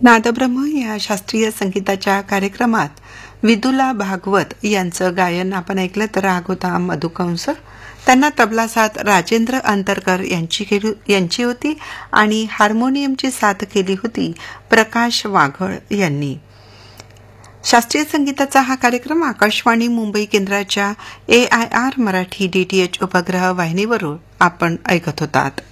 नादब्रह्म या शास्त्रीय संगीताच्या कार्यक्रमात विदुला भागवत यांचं गायन आपण ऐकलं. तर राग होता मधुकंस. त्यांना तबला साथ राजेंद्र अंतरकर यांची होती आणि हार्मोनियमची साथ केली होती प्रकाश वाघळ यांनी. शास्त्रीय संगीताचा हा कार्यक्रम आकाशवाणी मुंबई केंद्राच्या AIR मराठी DTH उपग्रह वाहिनीवरून आपण ऐकत होतात.